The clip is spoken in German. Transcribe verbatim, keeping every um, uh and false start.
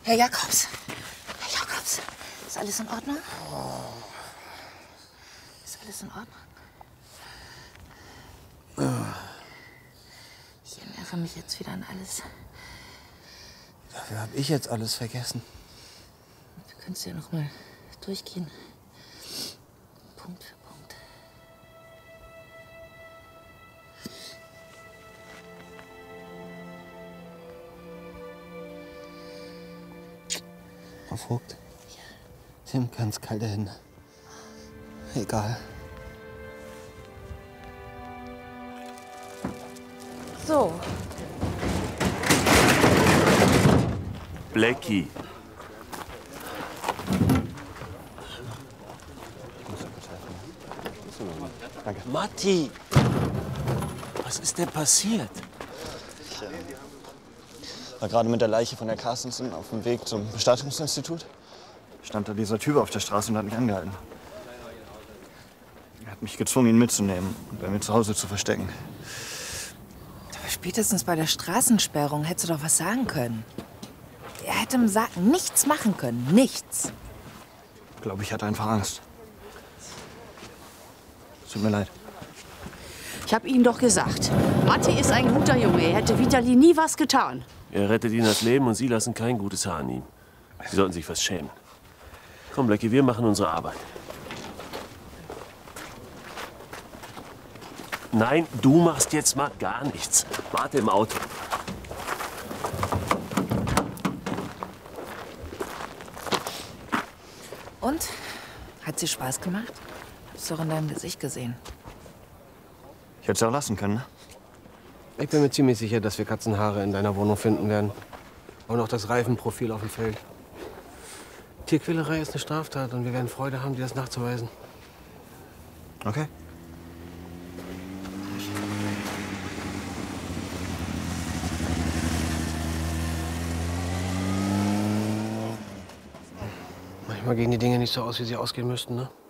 Herr Jakobs. Herr Jakobs. Ist alles in Ordnung? Ist alles in Ordnung? Ich erinnere mich jetzt wieder an alles. Dafür habe ich jetzt alles vergessen. Wir können es ja noch mal durchgehen. Punkt für Punkt. Frau Vogt, Sie haben ganz kalte Hände. Egal. So. Blackie. Danke. Matti! Was ist denn passiert? Ich äh, war gerade mit der Leiche von der Carstensen auf dem Weg zum Bestattungsinstitut. Stand da dieser Typ auf der Straße und hat mich angehalten. Er hat mich gezwungen, ihn mitzunehmen und bei mir zu Hause zu verstecken. Aber spätestens bei der Straßensperrung hättest du doch was sagen können. Er hätte im Sarg nichts machen können. Nichts. Ich glaube, ich hatte einfach Angst. Tut mir leid. Ich habe Ihnen doch gesagt, Matti ist ein guter Junge. Er hätte Vitali nie was getan. Er rettet Ihnen das Leben und Sie lassen kein gutes Haar an ihm. Sie sollten sich was schämen. Komm, Blackie, wir machen unsere Arbeit. Nein, du machst jetzt mal gar nichts. Warte im Auto. Und? Hat sie Spaß gemacht? Hab's doch in deinem Gesicht gesehen. Ich hätte es auch lassen können, ne? Ich bin mir ziemlich sicher, dass wir Katzenhaare in deiner Wohnung finden werden. Und auch das Reifenprofil auf dem Feld. Tierquälerei ist eine Straftat und wir werden Freude haben, dir das nachzuweisen. Okay. Manchmal gehen die Dinge nicht so aus, wie sie ausgehen müssten, ne?